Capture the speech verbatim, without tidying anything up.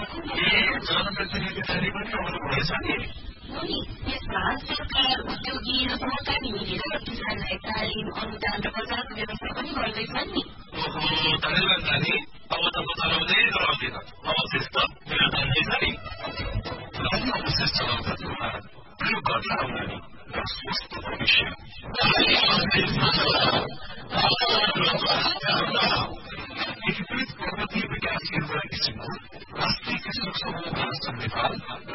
ए जनप्रतिनिधिहरूले पनि आउनु हुनेछ नि यसमा सरकार उद्योगी र सहकारी मिलेर किसानलाई तालिम अनुदान र बजारको व्यवस्था पनि गर्दैछन् नि ओहो धन्यवाद नानी अब त म चलाउँदै चलाउँदिन अवशेष त मेरो धन्य छ नि नानी अवशेष चलाउँछ प्रयोग गर्न आउनानी र स्वस्थ भविष्य एकीकृत पर्वतीय विकास योजना किसिमको राष्ट्रिय कृषक समूह संविधान